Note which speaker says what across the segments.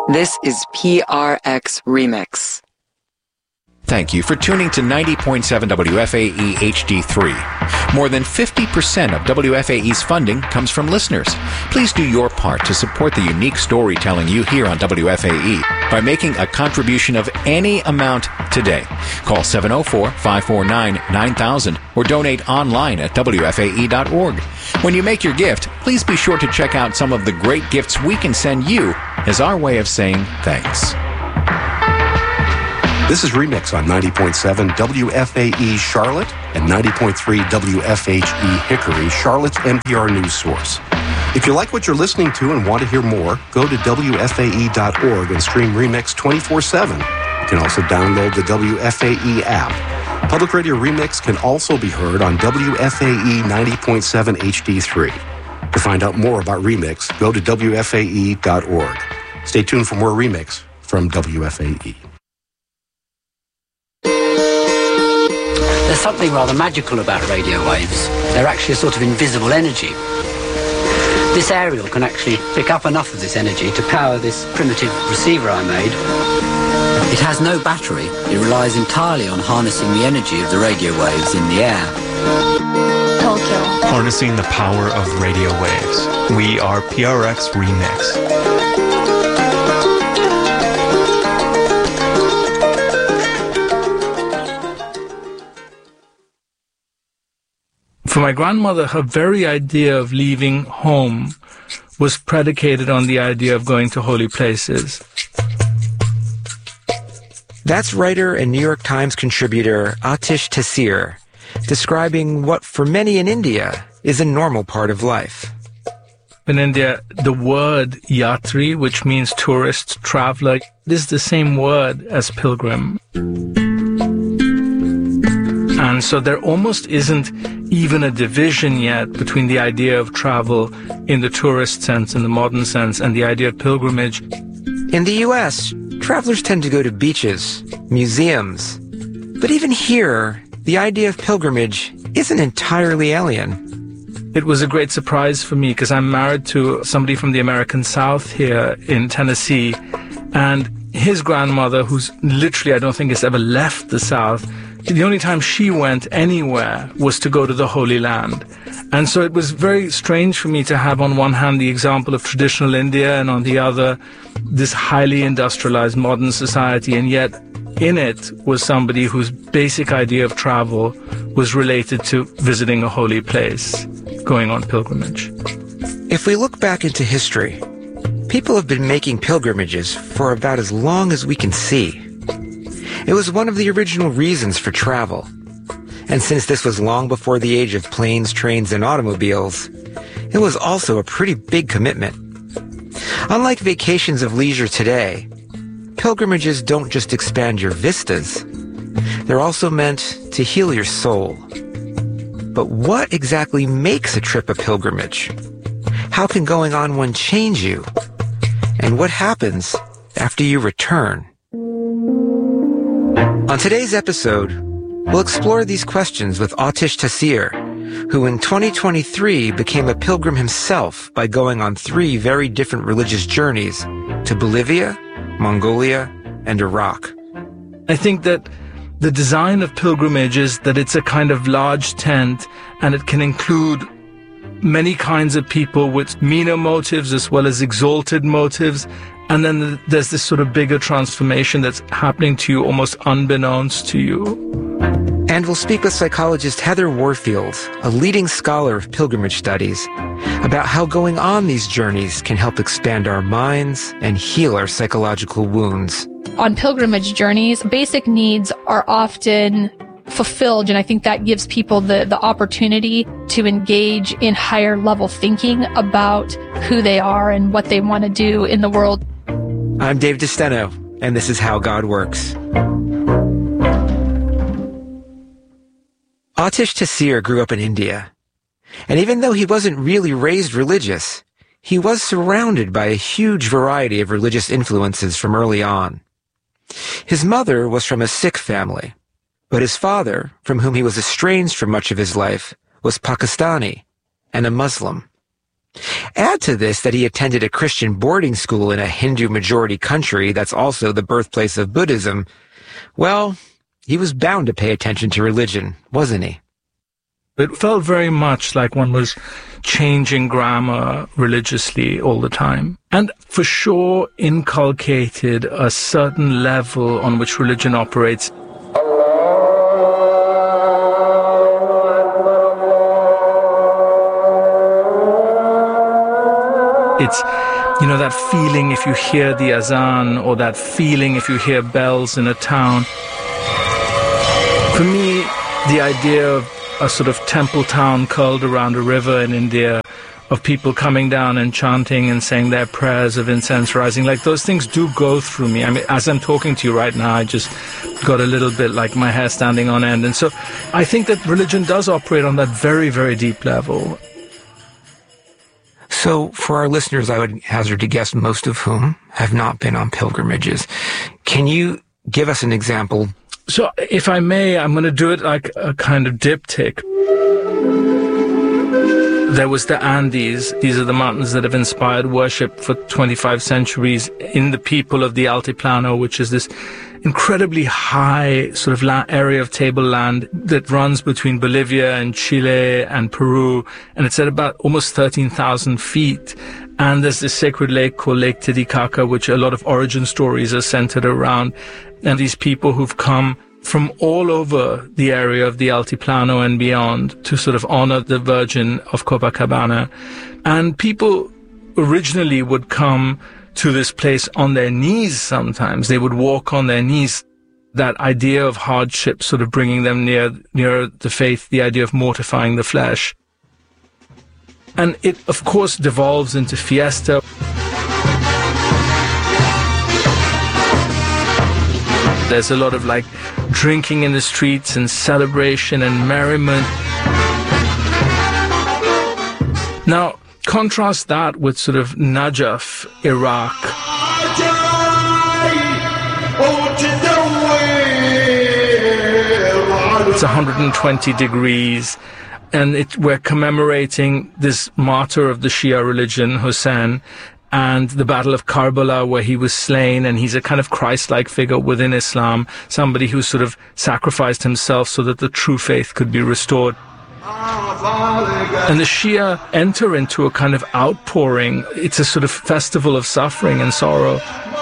Speaker 1: This is PRX Remix.
Speaker 2: Thank you for tuning to 90.7 WFAE HD3. More than 50% of WFAE's funding comes from listeners. Please do your part to support the unique storytelling you hear on WFAE by making a contribution of any amount today. Call 704-549-9000 or donate online at WFAE.org. When you make your gift, please be sure to check out some of the great gifts we can send you as our way of saying thanks.
Speaker 3: This is Remix on 90.7 WFAE Charlotte and 90.3 WFHE Hickory, Charlotte's NPR news source. If you like what you're listening to and want to hear more, go to WFAE.org and stream Remix 24/7. You can also download the WFAE app. Public Radio Remix can also be heard on WFAE 90.7 HD3. To find out more about Remix, go to WFAE.org. Stay tuned for more Remix from WFAE.
Speaker 4: There's something rather magical about radio waves. They're actually a sort of invisible energy. This aerial can actually pick up enough of this energy to power this primitive receiver I made. It has no battery. It relies entirely on harnessing the energy of the radio waves in the air.
Speaker 5: Tokyo.
Speaker 6: Harnessing the power of radio waves. We are PRX Remix.
Speaker 7: For my grandmother, her very idea of leaving home was predicated on the idea of going to holy places.
Speaker 8: That's writer and New York Times contributor Atish Taseer, describing what for many in India is a normal part of life.
Speaker 7: In India, the word yatri, which means tourist, traveler, is the same word as pilgrim. And so there almost isn't even a division yet between the idea of travel in the tourist sense, in the modern sense, and the idea of pilgrimage.
Speaker 8: In the U.S., travelers tend to go to beaches, museums. But even here, the idea of pilgrimage isn't entirely alien.
Speaker 7: It was a great surprise for me because I'm married to somebody from the American South here in Tennessee, and his grandmother, who's literally, I don't think has ever left the South, the only time she went anywhere was to go to the Holy Land. And so it was very strange for me to have on one hand the example of traditional India and on the other this highly industrialized modern society, and yet in it was somebody whose basic idea of travel was related to visiting a holy place, going on pilgrimage.
Speaker 8: If we look back into history, people have been making pilgrimages for about as long as we can see. It was one of the original reasons for travel. And since this was long before the age of planes, trains, and automobiles, it was also a pretty big commitment. Unlike vacations of leisure today, pilgrimages don't just expand your vistas. They're also meant to heal your soul. But what exactly makes a trip a pilgrimage? How can going on one change you? And what happens after you return? On today's episode, we'll explore these questions with Atish Taseer, who in 2023 became a pilgrim himself by going on 3 very different religious journeys to Bolivia, Mongolia, and Iraq.
Speaker 7: I think that the design of pilgrimage is that it's a kind of large tent, and it can include many kinds of people with meaner motives as well as exalted motives. And then there's this sort of bigger transformation that's happening to you almost unbeknownst to you.
Speaker 8: And we'll speak with psychologist Heather Warfield, a leading scholar of pilgrimage studies, about how going on these journeys can help expand our minds and heal our psychological wounds.
Speaker 5: On pilgrimage journeys, basic needs are often fulfilled, and I think that gives people the opportunity to engage in higher level thinking about who they are and what they want to do in the world.
Speaker 8: I'm Dave DeSteno, and this is How God Works. Atish Taseer grew up in India, and even though he wasn't really raised religious, he was surrounded by a huge variety of religious influences from early on. His mother was from a Sikh family, but his father, from whom he was estranged for much of his life, was Pakistani and a Muslim. Add to this that he attended a Christian boarding school in a Hindu-majority country that's also the birthplace of Buddhism. Well, he was bound to pay attention to religion, wasn't he?
Speaker 7: It felt very much like one was changing grammar religiously all the time. And for sure inculcated a certain level on which religion operates. It's, that feeling if you hear the azan, or that feeling if you hear bells in a town. For me, the idea of a sort of temple town curled around a river in India, of people coming down and chanting and saying their prayers of incense rising, like those things do go through me. I mean, as I'm talking to you right now, I just got a little bit like my hair standing on end. And so I think that religion does operate on that very, very deep level.
Speaker 8: So for our listeners, I would hazard to guess most of whom have not been on pilgrimages. Can you give us an example?
Speaker 7: So if I may, I'm going to do it like a kind of diptych. There was the Andes. These are the mountains that have inspired worship for 25 centuries in the people of the Altiplano, which is this incredibly high sort of area of tableland that runs between Bolivia and Chile and Peru. And it's at about almost 13,000 feet. And there's this sacred lake called Lake Titicaca, which a lot of origin stories are centered around. And these people who've come from all over the area of the Altiplano and beyond to sort of honor the Virgin of Copacabana. And people originally would come to this place on their knees sometimes. They would walk on their knees. That idea of hardship sort of bringing them nearer the faith, the idea of mortifying the flesh. And it, of course, devolves into fiesta. There's a lot of like drinking in the streets and celebration and merriment. Now, contrast that with sort of Najaf, Iraq. It's 120 degrees, and we're commemorating this martyr of the Shia religion, Hussein, and the Battle of Karbala, where he was slain, and he's a kind of Christ-like figure within Islam, somebody who sort of sacrificed himself so that the true faith could be restored. And the Shia enter into a kind of outpouring. It's a sort of festival of suffering and sorrow.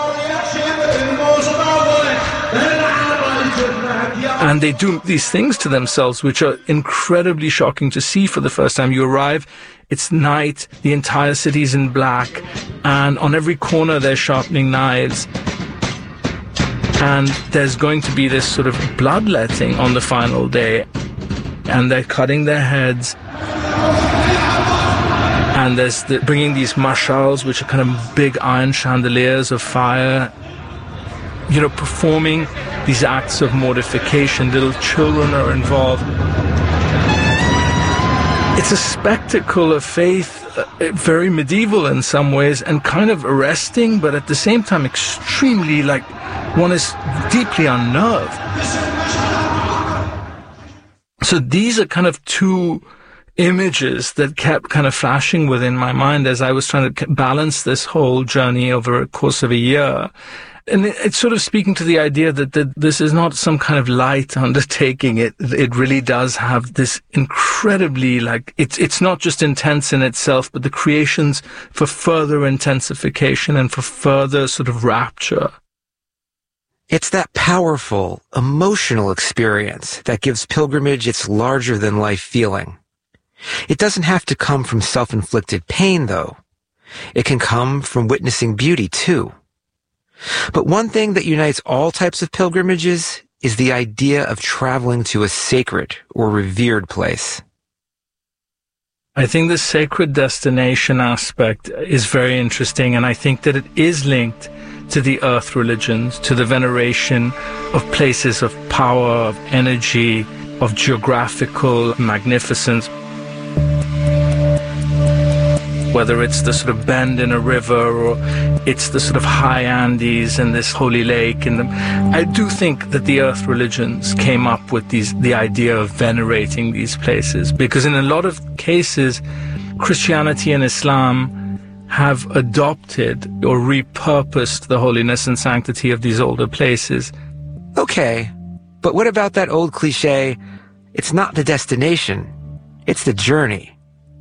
Speaker 7: And they do these things to themselves, which are incredibly shocking to see for the first time. You arrive, it's night, the entire city's in black, and on every corner they're sharpening knives. And there's going to be this sort of bloodletting on the final day. And they're cutting their heads. And there's bringing these mashals, which are kind of big iron chandeliers of fire, performing these acts of mortification. Little children are involved. It's a spectacle of faith, very medieval in some ways, and kind of arresting, but at the same time extremely, like, one is deeply unnerved. So these are kind of two images that kept kind of flashing within my mind as I was trying to balance this whole journey over a course of a year. And it's sort of speaking to the idea that this is not some kind of light undertaking. It really does have this incredibly, like, it's not just intense in itself, but the creations for further intensification and for further sort of rapture.
Speaker 8: It's that powerful, emotional experience that gives pilgrimage its larger-than-life feeling. It doesn't have to come from self-inflicted pain, though. It can come from witnessing beauty, too. But one thing that unites all types of pilgrimages is the idea of traveling to a sacred or revered place.
Speaker 7: I think the sacred destination aspect is very interesting, and I think that it is linked to the earth religions, to the veneration of places of power, of energy, of geographical magnificence. Whether it's the sort of bend in a river or it's the sort of high Andes and this holy lake. And I do think that the earth religions came up with the idea of venerating these places, because in a lot of cases, Christianity and Islam have adopted or repurposed the holiness and sanctity of these older places.
Speaker 8: Okay, but what about that old cliche, it's not the destination, it's the journey?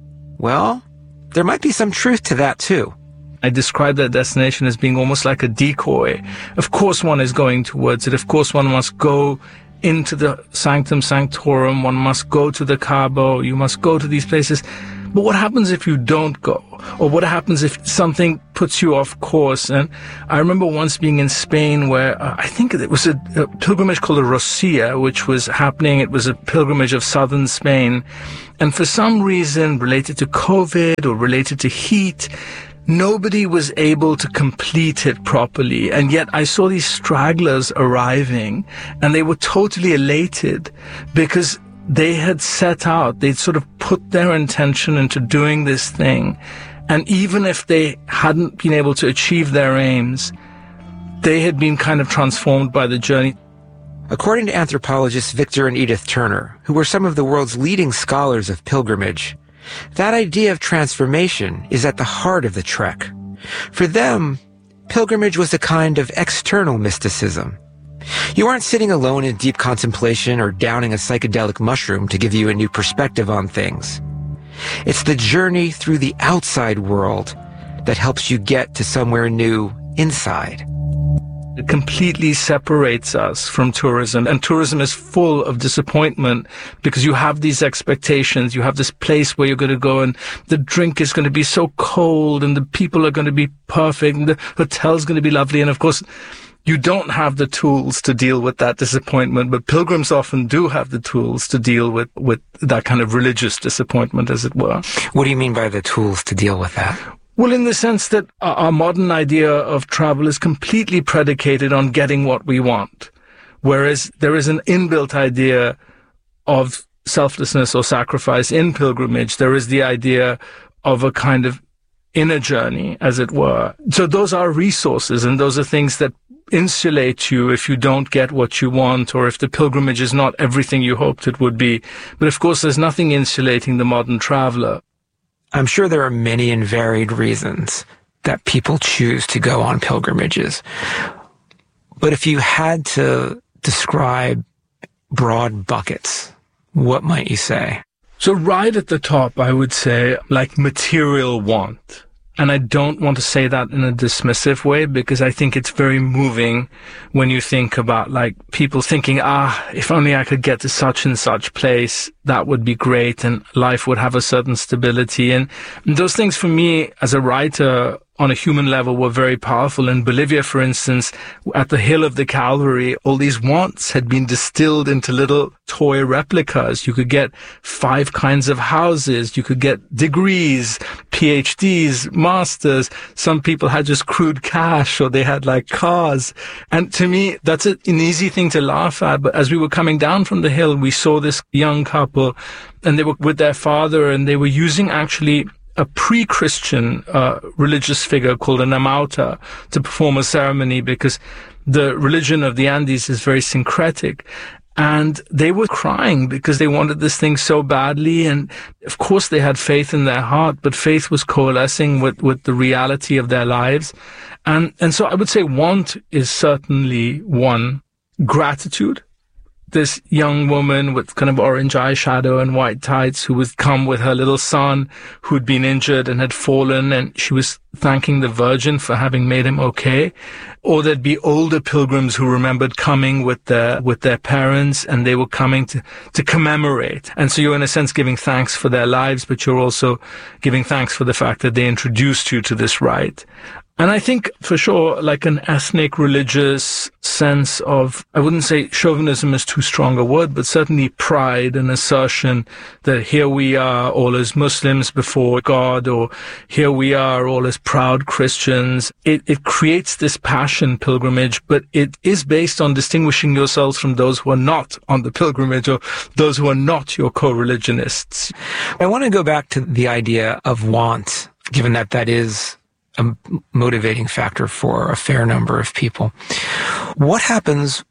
Speaker 8: Well, there might be some truth to that too.
Speaker 7: I describe that destination as being almost like a decoy. Of course one is going towards it. Of course one must go into the Sanctum Sanctorum. One must go to the Kaaba. You must go to these places. But what happens if you don't go? Or what happens if something puts you off course? And I remember once being in Spain where I think it was a pilgrimage called the Rosia, which was happening. It was a pilgrimage of southern Spain. And for some reason related to COVID or related to heat, nobody was able to complete it properly. And yet I saw these stragglers arriving and they were totally elated because they had set out, they'd sort of put their intention into doing this thing. And even if they hadn't been able to achieve their aims, they had been kind of transformed by the journey.
Speaker 8: According to anthropologists Victor and Edith Turner, who were some of the world's leading scholars of pilgrimage, that idea of transformation is at the heart of the trek. For them, pilgrimage was a kind of external mysticism. You aren't sitting alone in deep contemplation or downing a psychedelic mushroom to give you a new perspective on things. It's the journey through the outside world that helps you get to somewhere new inside.
Speaker 7: It completely separates us from tourism, and tourism is full of disappointment because you have these expectations. You have this place where you're going to go and the drink is going to be so cold and the people are going to be perfect and the hotel's going to be lovely. And of course, you don't have the tools to deal with that disappointment, but pilgrims often do have the tools to deal with that kind of religious disappointment, as it were.
Speaker 8: What do you mean by the tools to deal with that?
Speaker 7: Well, in the sense that our modern idea of travel is completely predicated on getting what we want, whereas there is an inbuilt idea of selflessness or sacrifice in pilgrimage. There is the idea of a kind of inner journey, as it were. So those are resources, and those are things that insulate you if you don't get what you want, or if the pilgrimage is not everything you hoped it would be. But of course, there's nothing insulating the modern traveler.
Speaker 8: I'm sure there are many and varied reasons that people choose to go on pilgrimages. But if you had to describe broad buckets, what might you say?
Speaker 7: So right at the top, I would say, like, material want. And I don't want to say that in a dismissive way, because I think it's very moving when you think about, like, people thinking, if only I could get to such and such place, that would be great, and life would have a certain stability. And those things for me, as a writer, on a human level, were very powerful. In Bolivia, for instance, at the Hill of the Calvary, all these wants had been distilled into little toy replicas. You could get 5 kinds of houses. You could get degrees, PhDs, masters. Some people had just crude cash, or they had, like, cars. And to me, that's an easy thing to laugh at. But as we were coming down from the hill, we saw this young couple, and they were with their father, and they were using actually a pre-Christian religious figure called an amauta to perform a ceremony, because the religion of the Andes is very syncretic. And they were crying because they wanted this thing so badly. And of course they had faith in their heart, but faith was coalescing with the reality of their lives. And so I would say want is certainly one. Gratitude. This young woman with kind of orange eyeshadow and white tights, who would come with her little son who'd been injured and had fallen, and she was thanking the Virgin for having made him okay. Or there'd be older pilgrims who remembered coming with their parents, and they were coming to commemorate. And so you're in a sense giving thanks for their lives, but you're also giving thanks for the fact that they introduced you to this rite. And I think, for sure, like an ethnic, religious sense of, I wouldn't say chauvinism is too strong a word, but certainly pride and assertion that here we are all as Muslims before God, or here we are all as proud Christians. It creates this passion pilgrimage, but it is based on distinguishing yourselves from those who are not on the pilgrimage, or those who are not your co-religionists.
Speaker 8: I want to go back to the idea of want, given that that is a motivating factor for a fair number of people. What happens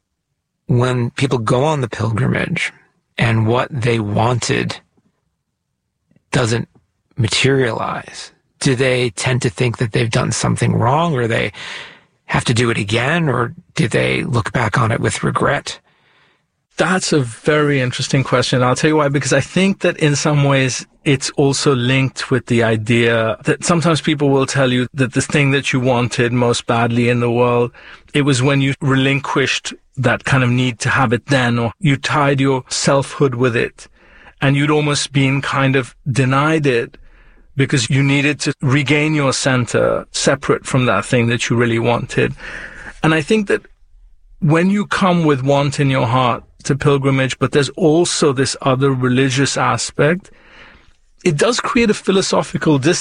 Speaker 8: when people go on the pilgrimage and what they wanted doesn't materialize? Do they tend to think that they've done something wrong, or they have to do it again, or do they look back on it with regret?
Speaker 7: That's a very interesting question. I'll tell you why, because I think that in some ways it's also linked with the idea that sometimes people will tell you that the thing that you wanted most badly in the world, it was when you relinquished that kind of need to have it then, or you tied your selfhood with it, and you'd almost been kind of denied it because you needed to regain your center separate from that thing that you really wanted. And I think that when you come with want in your heart to pilgrimage, but there's also this other religious aspect, it does create a philosophical distance.